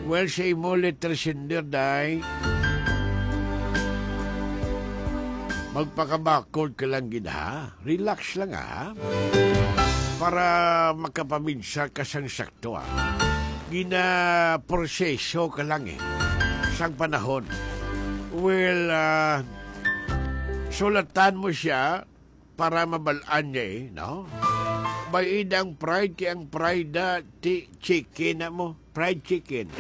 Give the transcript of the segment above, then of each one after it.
Well, say mo letter sender, day. Magpakabakod ka lang gid ha. Relax lang ha. Para makapaminsa ka sang sakto ha. Gina-proseso ka lang sang panahon. Well, sulatan mo siya para mabalaan niya no? Bayid ang pride kay ang pride ti chicken na mo. Fried chicken.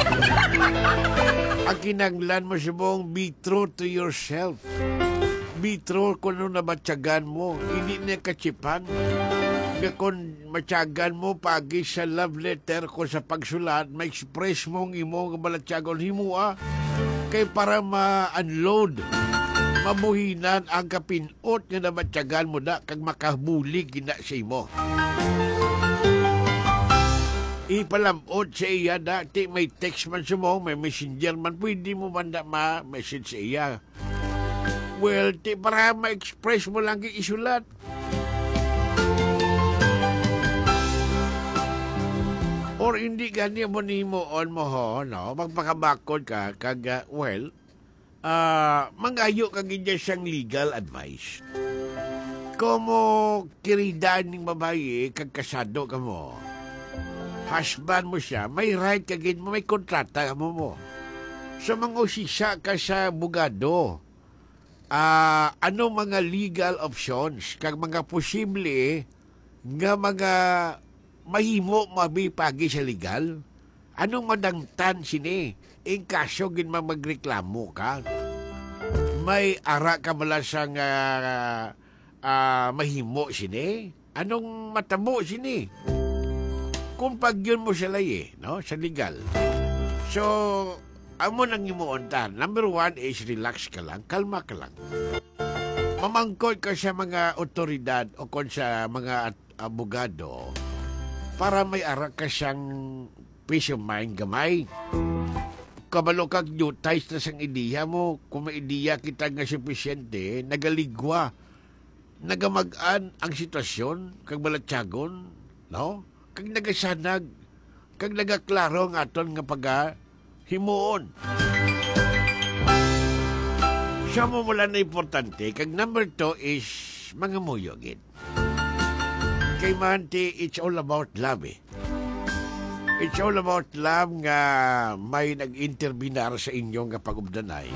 Ang kinanglan mo siya mong be true to yourself. Be true kung ano nabatyagan mo. Hindi na kachipan. Kung matyagan mo pagi sa love letter ko sa pagsulat, ma-express mong imong balatyagon himua kay para ma-unload. Mabuhinan ang kapinot nga nabatyagan mo na kag makabulig gina sa imo. Ipalamot sa iya dati may text man sa mo, may messenger man, pwede mo man na ma-message sa iya. Well, para ma-express mo lang isulat. Or hindi ganyan mo ni mo on mo ho, no? Magpakabakod ka, mangayo ka ganyan siyang legal advice. Como kiridaan ng babae, kagkasado ka mo. Husband mo siya, may right ka ganyan mo, may kontrata ka mo. So, mangusisa ka sa bugado. Ano mga legal options kag mga posible nga mga mahimo mabipagi sa legal? Anong madangtan sini? In kaso gin magreklamo ka? May ara ka bala sang mahimo sini? Anong matamo sini? Kung pag yun mo sila no? Sa legal. So, amo nang imuuntan. Number 1 is relax ka lang, kalma ka lang. Mamangkot ka sa mga otoridad o kung sa mga abogado para may ara ka siyang peace of mind gamay. Kabalo kag newtize na sang ideya mo. Kung may ideya kita nga sufisyente, nagaligwa. Nagamagaan ang sitwasyon, kag balatyagon, no? Kag nagasanag, kag nagaklaro ang aton nga himuon. Siya mo mula na importante. Kag number 2 is mga muyogin. Kay Manti, it's all about love It's all about love nga may nag-interbinar sa inyong kapag-ubdanay.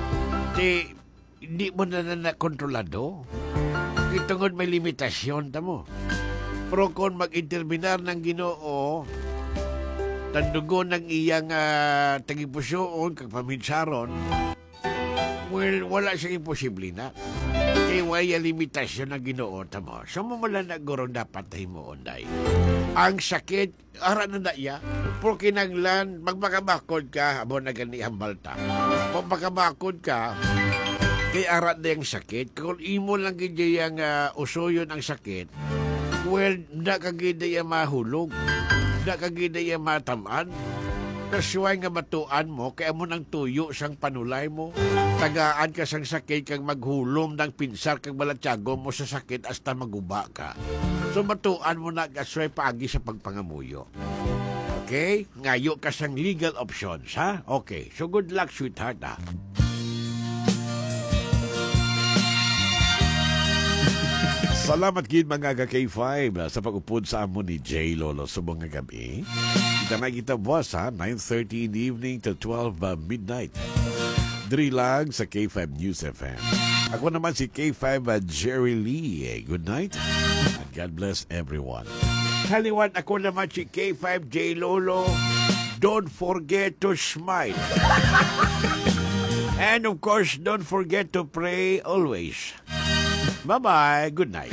Hindi mo na kontrolado. Itungod may limitasyon ta mo. Pero kung mag-interbinar ng Ginoo, tandugon ng iyang tagipusoon, kag paminsaron, well, wala siyang imposible na. Kaya wala limitasyon ng Ginoo tamo. So, mamala na gurong dapat tayo mo onday. Ang sakit, ara na iya, pero kinanglan, magmakabakod ka, abo na gani hambalta. Magmakabakod ka, kay ara na yung sakit. Kung imo lang ganyan yung usuyon ang sakit, well, da kagida yung mahulog. Da kagida yung matamaan. Nasuway nga matuan mo, kaya mo nang tuyo sang panulay mo. Tagaan ka sang sakit, kag maghulom ng pinsar, kag balatyago mo sa sakit, hasta maguba ka. So matuan mo na kasway paagi sa pagpangamuyo. Okay? Ngayo ka sang legal options, ha? Okay. So good luck, sweetheart, ha? Salamat gid mga ka-K5 sa pag-upod sa amon ni J. Lolo sa mga gabi. Kita na kita buwas ha, 9:30 in the evening to 12 midnight. Diri lang sa K5 News FM. Ako naman si K5 Jerry Lee. Good night and God bless everyone. Haliwan ako naman si K5 J. Lolo. Don't forget to smile. And of course, don't forget to pray always. Bye-bye. Good night.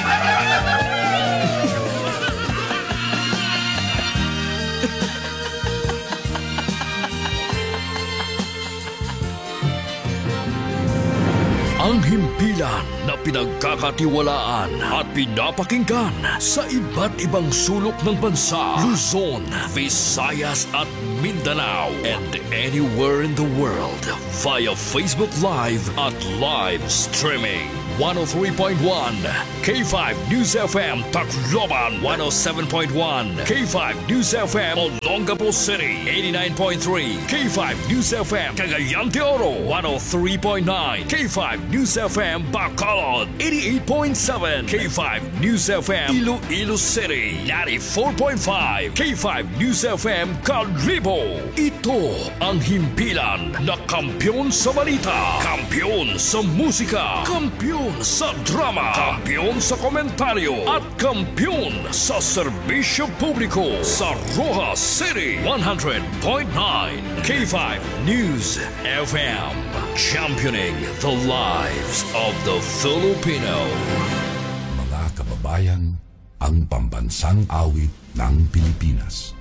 Ang himpilan na pinagkakatiwalaan at pinapakinggan sa iba't ibang sulok ng bansa, Luzon, Visayas at Mindanao, and anywhere in the world via Facebook Live at live streaming. 103.1, K5 News FM Tacloban 107.1, K5 News FM Olongapo City 89.3, K5 News FM Cagayan de Oro 103.9, K5 News FM Bacolod 88.7, K5 News FM Iloilo City 94.5, K5 News FM Calibo. Ito ang himpilan na kampiyon sa balita, kampiyon sa musika, kampiyon sa drama, kampiyon sa komentaryo, at kampiyon sa serbisyo publiko sa Rojas City 100.9, K5 News FM, championing the lives of the Filipino. Mga kababayan, ang pambansang awit ng Pilipinas.